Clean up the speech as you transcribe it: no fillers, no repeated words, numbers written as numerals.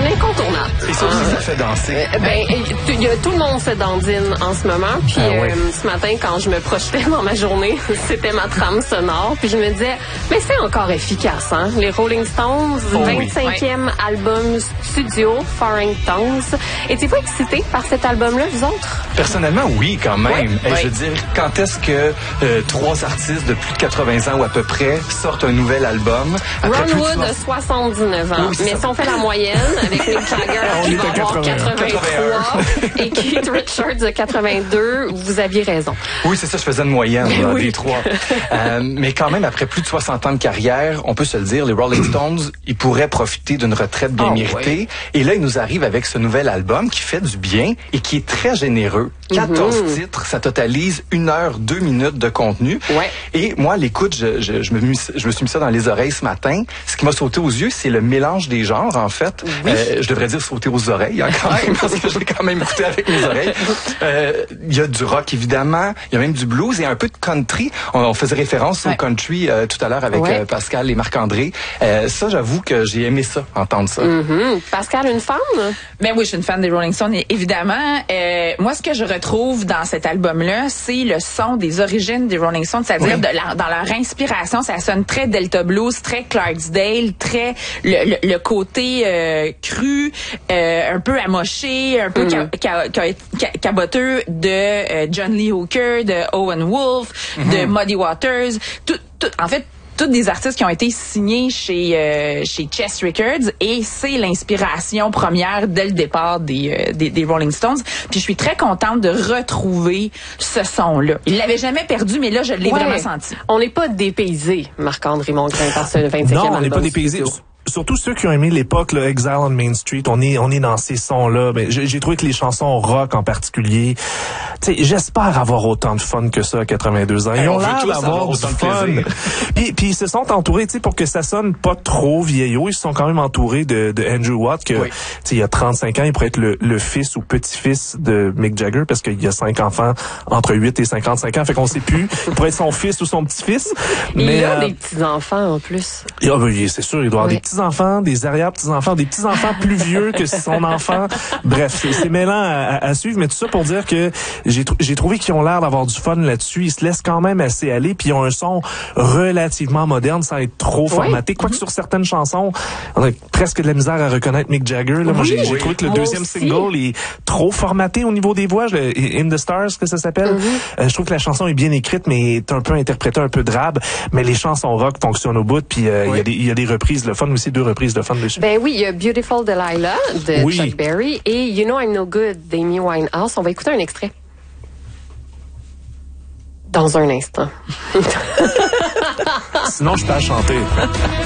incontournable. Et ça aussi, ça fait danser. Tout le monde se dandine en ce moment. Puis ce matin, quand je me projetais dans ma journée, c'était ma trame sonore. Puis je me disais, mais c'est encore efficace, hein? Les Rolling Stones, 25e album studio, Foreign Tongues. Étiez-vous excité par cet album-là, vous autres? Personnellement, oui, quand même. Je veux dire, quand est-ce que 3 artistes de plus de 80 ans ou à peu près sortent un nouvel album? Ron Wood a 79 ans. Oui, mais si on fait la moyenne, avec Mick Jagger qui va avoir 83 et Keith Richards de 82, vous aviez raison. Oui, c'est ça, je faisais une moyenne des 3. Mais quand même, après plus de 60 ans de carrière, on peut se le dire, les Rolling Stones, ils pourraient profiter d'une retraite bien méritée. Et là, ils nous arrivent avec ce nouvel album qui fait du bien et qui est très généreux. 14 titres, ça totalise 1 heure, 2 minutes de contenu. Et moi, à l'écoute, je me suis mis ça dans les oreilles ce matin. Ce qui m'a sauté aux yeux, c'est le mélange des genres, en fait. Je devrais dire sauter aux oreilles, hein, quand même, parce que je l'ai quand même écouté avec mes oreilles. Il y a du rock, évidemment. Il y a même du blues et un peu de country. On faisait référence au country tout à l'heure avec Pascal et Marc-André. Ça, j'avoue que j'ai aimé ça, entendre ça. Pascal, une fan? Ben oui, je suis une fan des Rolling Stones, évidemment. Moi, ce que je retrouve dans cet album-là, c'est le son des origines des Rolling Stones, c'est-à-dire dans leur inspiration, ça sonne très Delta Blues, très Clarksdale, très le côté cru, un peu amoché, un peu caboteux de John Lee Hooker, de Owen Wolf, de Muddy Waters. En fait, toutes des artistes qui ont été signés chez Chess Records et c'est l'inspiration première dès le départ des Rolling Stones. Puis je suis très contente de retrouver ce son-là. Il l'avait jamais perdu, mais là, je l'ai vraiment senti. On n'est pas dépaysés, Marc-André Mongrain, par ce 25e album. Non, on n'est pas dépaysés. Surtout ceux qui ont aimé l'époque, là, Exile on Main Street, on est dans ces sons-là. Mais j'ai trouvé que les chansons rock en particulier, tu sais, j'espère avoir autant de fun que ça à 82 ans. Ils ont l'air d'avoir du fun. Puis ils se sont entourés, tu sais, pour que ça sonne pas trop vieillot, ils se sont quand même entourés de Andrew Watt, que, tu sais, il y a 35 ans, il pourrait être le fils ou petit-fils de Mick Jagger, parce qu'il y a 5 enfants entre 8 et 55 ans, fait qu'on sait plus. Il pourrait être son fils ou son petit-fils. Mais il a des petits-enfants en plus. C'est sûr, il doit avoir des petits-enfants, des arrière-petits-enfants, des petits-enfants plus vieux que son enfant. Bref, c'est mêlant à suivre, mais tout ça pour dire que j'ai trouvé qu'ils ont l'air d'avoir du fun là-dessus. Ils se laissent quand même assez aller, puis ils ont un son relativement moderne sans être trop formaté. Quoique sur certaines chansons, on a presque de la misère à reconnaître Mick Jagger. Là. Moi, j'ai trouvé que le deuxième single est trop formaté au niveau des voix. In the Stars, que ça s'appelle. Je trouve que la chanson est bien écrite, mais est un peu interprétée, un peu drabe. Mais les chansons rock fonctionnent au bout, puis il y a des reprises de fun aussi, 2 reprises de fun dessus. Ben oui, il y a Beautiful Delilah de Chuck Berry et You Know I'm No Good d'Amy Winehouse. On va écouter un extrait. Dans un instant. Sinon, je peux chanter.